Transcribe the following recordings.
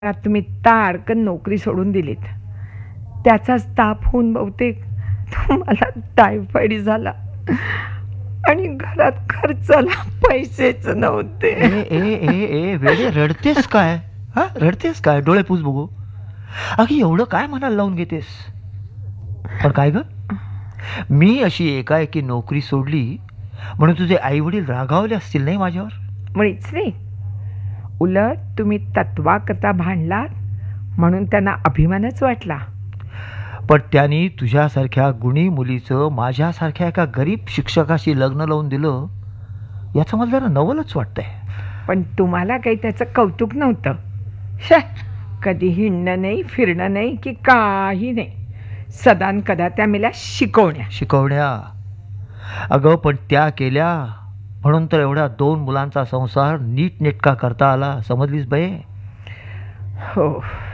तुम्ही ताडकन नोकरी सोडून दिलीत. त्याचाच ताप होऊन बहुतेक तुम्हाला टायफॉइड झाला आणि घरात खर्चाला पैसेच नव्हते. ए ए ए ए वेडे, रडतेस काय? हा, रडतेस काय? डोळे पुस बघू. अगं एवढं काय मनाला लावून घेतेस? पण काय ग, मी अशी एकाएकी नोकरी सोडली म्हणून तुझे आई वडील रागावले असतील नाही माझ्यावर? मुळीच नाही. उलट तुम्ही तत्वाकरता भांडलात म्हणून त्यांना अभिमानच वाटला. पण त्यांनी तुझ्यासारख्या गुणी मुलीचं माझ्यासारख्या एका गरीब शिक्षकाशी लग्न लावून दिलं, याचं मला जरा नवलच वाटतंय. पण तुम्हाला काही त्याचं कौतुक नव्हतं. शे, कधी हिंडणं नाही, फिरणं नाही की काही नाही. सदान कदा त्या मिल्या शिकवण्या. अगं पण त्या केल्या म्हणून तर एवढ्या 2 मुलांचा संसार नीटनेटका करता आला, समजलीस बाई? हो,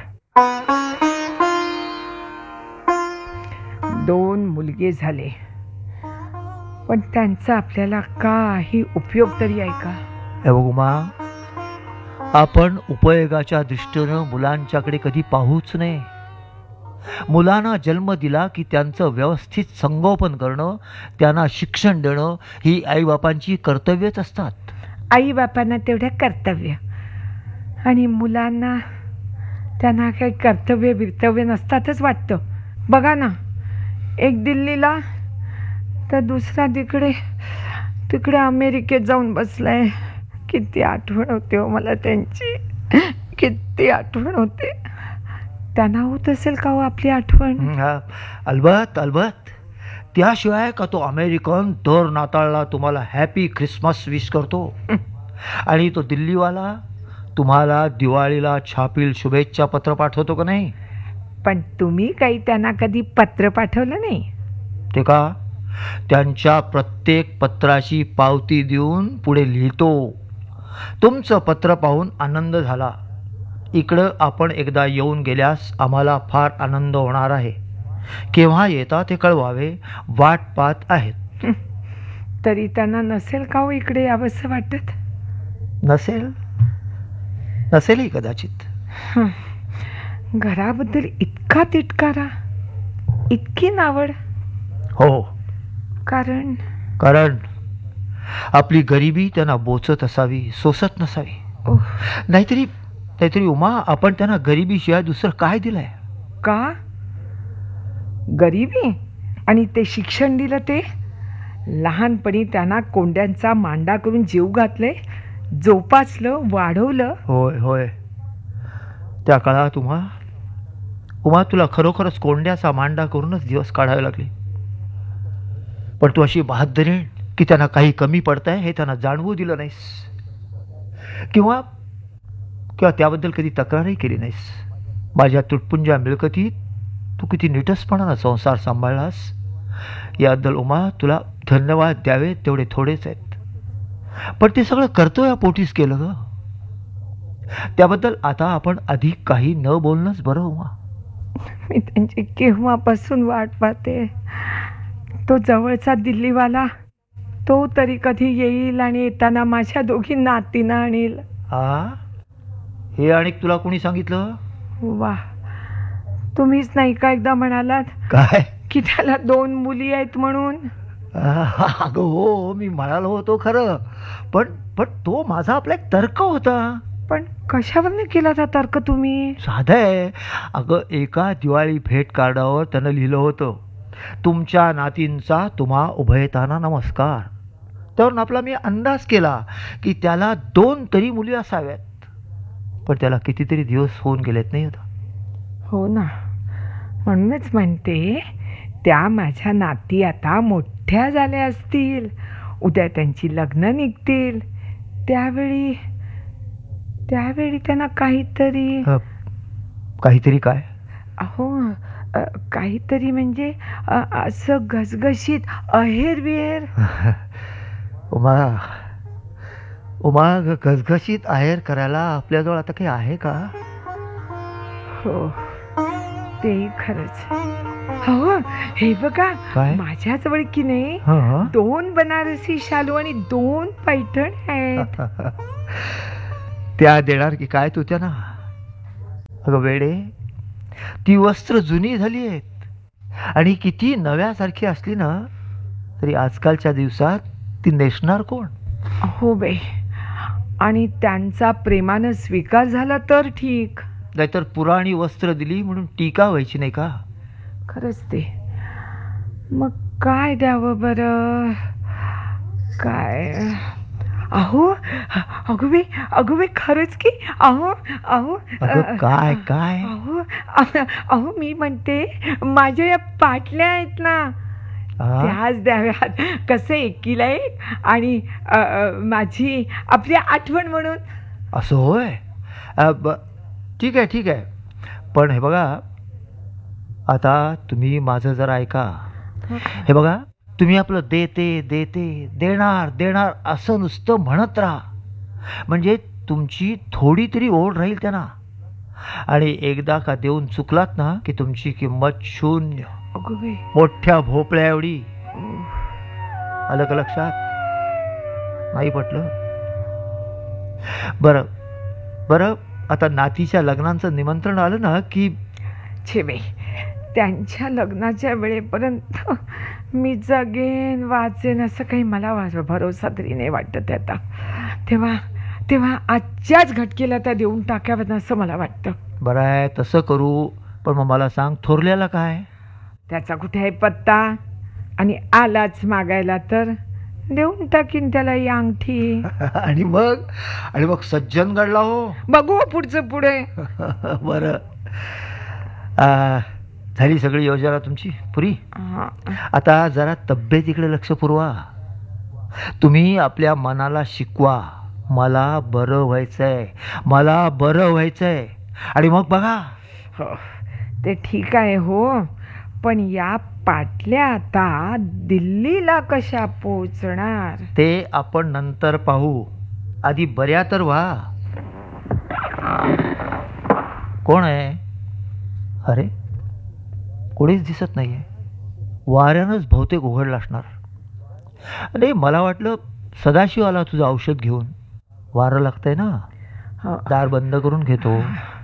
2 मुलगे झाले, पण त्यांचा आपल्याला काही उपयोग तरी आहे का? हे बघ उमा, आपण उपयोगाच्या दृष्टीनं मुलांच्याकडे कधी पाहूच नये. मुलांना जन्म दिला की त्यांचं व्यवस्थित संगोपन करणं, त्यांना शिक्षण देणं ही आईबापांची कर्तव्यच असतात. आईबापांना तेवढं कर्तव्य आणि मुलांना त्यांना काही कर्तव्य बिर्तव्य नसतातच वाटतं. बघा ना, एक दिल्लीला तर दुसरा तिकडे अमेरिकेत जाऊन बसलाय. किती आठवण होते हो मला त्यांची, किती आठवण होते. त्यांना होत असेल का हो आपली आठवण? अलबत अलबत. त्याशिवाय का तो अमेरिकन दर नाताळला तुम्हाला हॅपी ख्रिसमस विश करतो आणि तो दिल्लीवाला तुम्हाला दिवाळीला छापील शुभेच्छा पत्र पाठवतो का नाही? पण तुम्ही काही त्यांना कधी पत्र पाठवलं नाही? ते का, त्यांच्या प्रत्येक पत्राची पावती देऊन पुढे लिहितो, तुमचं पत्र पाहून आनंद झाला, इकडं आपण एकदा येऊन गेल्यास आम्हाला फार आनंद होणार आहे, केव्हा येता ते कळवावे, वाट पाहत आहेत. तरी त्यांना नसेल का हो इकडे यावंसं वाटत? नसेलही कदाचित. घराबद्दल इतका तिटकारा, इतकी नावड. हो, कारण आपली गरिबी त्यांना बोचत असावी, सोसत नसावी. नाहीतरी उमा, आपण त्यांना गरिबीशिवाय दुसरं काय दिलंय? का गरिबी? आणि ते शिक्षण दिलं, ते लहानपणी त्यांना कोंड्यांचा मांडा करून जीव घातले, जोपासलं, वाढवलं. होय, त्या काळात उमा तुला खरोखरच कोंड्याचा मांडा करूनच दिवस काढावे लागले. पण तू अशी बहादरीण की त्यांना काही कमी पडतंय हे त्यांना जाणवू दिलं नाहीस, किंवा त्याबद्दल कधी तक्रारही केली नाहीस. माझ्या तुटपुंज्या मिळकतीत तू किती नीटसपणानं संसार सांभाळलास, याबद्दल उमा तुला धन्यवाद द्यावे तेवढे थोडेच आहेत. पण ते सगळं कर्तव्यापोटीच केलं ग. त्याबद्दल आता आपण अधिक काही न बोलणंच बरं उमा. मी त्यांची केव्हापासून वाट पाहते. तो जवळचा दिल्लीवाला, तो तरी कधी येईल आणि येताना माझ्या 2 नातींना आणील. हे आणि तुला कोणी सांगितलं? वा, तुम्हीच नाही का एकदा म्हणालात काय की त्याला 2 मुली आहेत म्हणून? अगं हो, मी म्हणालो होतो खरं, पण तो माझा आपला एक तर्क होता. पण कशावर केला था तर्क तुम्ही? साधं आहे अगं. एका दिवाळी भेट कार्डावर त्यानं लिहिलं होतं, तुमच्या नातींचा तुम्हा उभयताना नमस्कार. तर आपला मी अंदाज केला की त्याला 2 तरी मुली असाव्यात. पण त्याला कितीतरी दिवस होऊन गेलेत नाही होता. हो ना, म्हणूनच म्हणते, त्या माझ्या नाती आता मोठ्या झाल्या असतील, उद्या त्यांची लग्न निघतील, त्यावेळी त्यांना काहीतरी काय? अहो, काहीतरी म्हणजे असं घसघशीत अहेर बिहेर. उमा घसघशीत आहेर करायला आपल्याजवळ आता काही आहे का? हो, तेही खरंच. हो, हे बघा, माझ्याजवळ की नाही 2 बनारसी शालू आणि 2 पैठण आहेत. त्या देणार की काय तू त्यांना? अगं वेडे, ती वस्त्र जुनी झाली आहेत आणि किती नव्यासारखी असली ना तरी आजकालच्या दिवसात ती नेसणार कोण? हो बाई, आणि त्यांचा प्रेमानं स्वीकार झाला तर ठीक. नाहीतर पुराणी वस्त्र दिली म्हणून टीका व्हायची नाही का? खरंच ते. मग काय द्यावं बरं? काय? अहो अगो बाई खरंच की. अहो अहो अगं काय काय? अहो मी म्हणते, माझ्या या पाटल्या आहेत ना, आ? त्याच द्याव्यात. कसं एकीला एक आणि माझी आपली आठवण म्हणून. असं होय? ठीक आहे. पण हे बघा, आता तुम्ही माझं जरा ऐका. हे बघा, तुम्ही आपलं देते देणार असं नुसतं म्हणत राहा, म्हणजे तुमची थोडी तरी ओढ राहील त्यांना. आणि एकदा का देऊन चुकलात ना की तुमची किंमत शून्य. अगो बाई. मोठ्या भोपळ्या एवढी. आलं का लक्षात? नाही पटलं? बरं आता नातीच्या लग्नाचं निमंत्रण आलं ना की छे बाई, त्यांच्या लग्नाच्या वेळेपर्यंत मी जगेन वाचेन असं काही मला भरोसा तरी नाही वाटत आता. तेव्हा आजच्याच घटकेला त्या देऊन टाकाव्यात असं मला वाटतं. बरं आहे, तसं करू. पण मग मला सांग, थोरल्याला काय? त्याचा कुठे आहे पत्ता? आणि आलाच मागायला तर देऊन टाकीन त्याला ही अंगठी. आणि मग सज्जनगडला हो. बघू पुढचं पुढे. बरं, झाली सगळी योजना तुमची पुरी. आता जरा तब्येतीकडे लक्ष पुरवा. तुम्ही आपल्या मनाला शिकवा, मला बरं व्हायचंय. आणि मग बघा. हो, ते ठीक आहे हो, पण या पाटल्या आता दिल्लीला कशा पोहोचणार? ते आपण नंतर पाहू. आधी बऱ्या तर व्हा. कोण आहे? अरे, कोणीच दिसत नाहीये. वाऱ्यानंच बहुतेक उघडला असणार. अरे, मला वाटलं सदाशिव आला तुझं औषध घेऊन. वारं लागतंय ना, दार बंद करून घेतो.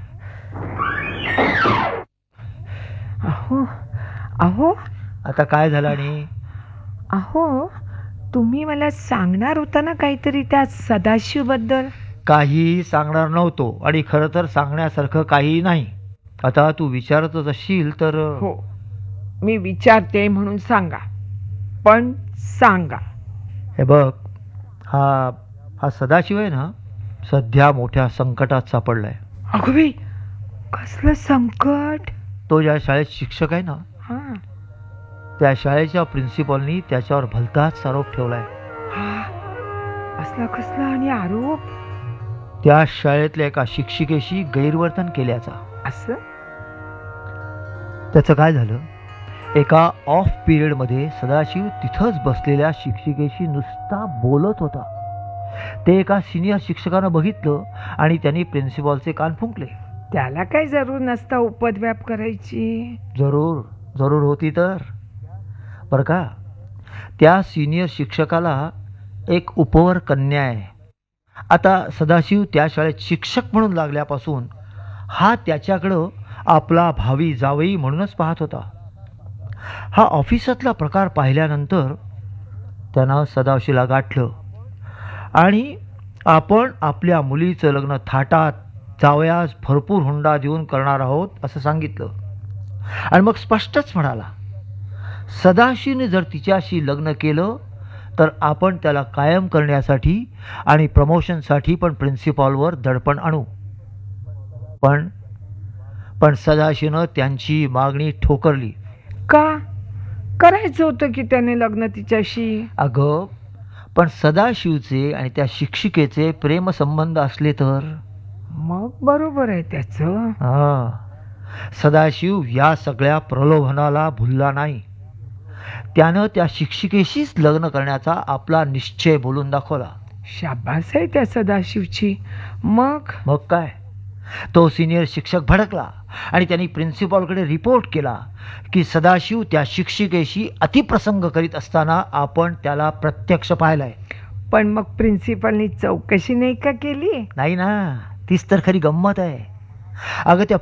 अहो आता काय झालं? आणि अहो, तुम्ही मला सांगणार होता ना काहीतरी त्या सदाशिव बद्दल. काही सांगणार नव्हतो, आणि खरं तर सांगण्यासारखं काही नाही. आता तू विचारतच असशील तर. हो, मी विचारते म्हणून सांगा, पण सांगा. हे बघ, हा सदाशिव आहे ना, सध्या मोठ्या संकटात सापडलाय. अगं बाई, कसलं संकट? तो ज्या शाळेत शिक्षक आहे ना, त्या शाळेच्या प्रिन्सिपलनी त्याच्यावर भलताच आरोप ठेवलाय. असला कसला आणि आरोप? त्या शाळेतल्या एका शिक्षिकेशी गैरवर्तन केल्याचा. असं? त्याचं काय झालं, एका ऑफ पिरियड मध्ये सदाशिव तिथंच बसलेल्या शिक्षिकेशी नुसता बोलत होता. ते एका सिनियर शिक्षकानं बघितलं आणि त्यांनी प्रिन्सिपॉलचे कान फुंकले. त्याला काय जरूर नसता उपद्व्याप करायची. जरूर होती तर. बरं का, त्या सिनियर शिक्षकाला एक उपवर कन्या आहे. आता सदाशिव त्या शाळेत शिक्षक म्हणून लागल्यापासून हा त्याच्याकडं आपला भावी जावई म्हणूनच पाहत होता. हा ऑफिसातला प्रकार पाहिल्यानंतर त्यानं सदाशिवला गाठलं आणि आपण आपल्या मुलीचं लग्न थाटात जावयास भरपूर हुंडा देऊन करणार आहोत असं सांगितलं. आणि मग स्पष्टच म्हणाला, सदाशिवने जर तिच्याशी लग्न केलं तर आपण त्याला कायम करण्यासाठी आणि प्रमोशनसाठी पण प्रिन्सिपॉलवर दडपण आणू. पण सदाशिवनं त्यांची मागणी ठोकरली. का? करायचं होतं की त्याने लग्न तिच्याशी. अगं, पण सदाशिवचे आणि त्या शिक्षिकेचे प्रेमसंबंध असले तर. मग बरोबर आहे त्याचं. सदाशिव या सगळ्या प्रलोभनाला भुलला नाही. त्यानं त्या शिक्षिकेशीच लग्न करण्याचा आपला निश्चय बोलून दाखवला. शाबास आहे त्या सदाशिवची. मग काय, तो सिनियर शिक्षक भडकला आणि त्यांनी प्रिन्सिपॉलकडे रिपोर्ट केला की सदाशिव त्या शिक्षिकेशी अतिप्रसंग करीत असताना आपण त्याला प्रत्यक्ष पाहिलाय. पण मग प्रिन्सिपलनी चौकशी नाही का केली? नाही ना, तीच तर खरी गंमत आहे. अगं, त्या